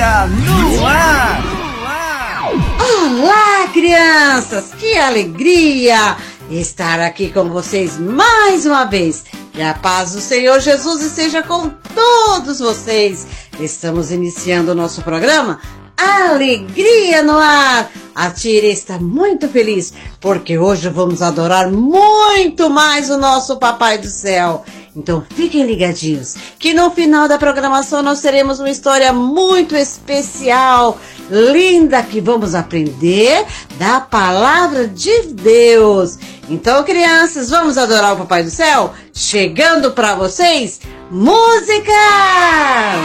Alegria no ar! Olá, crianças! Que alegria estar aqui com vocês mais uma vez. Que a paz do Senhor Jesus esteja com todos vocês. Estamos iniciando o nosso programa Alegria no Ar. A Tia está muito feliz porque hoje vamos adorar muito mais o nosso Papai do Céu. Então fiquem ligadinhos que no final da programação nós teremos uma história muito especial, linda, que vamos aprender da Palavra de Deus. Então, crianças, vamos adorar o Papai do Céu? Chegando para vocês, música!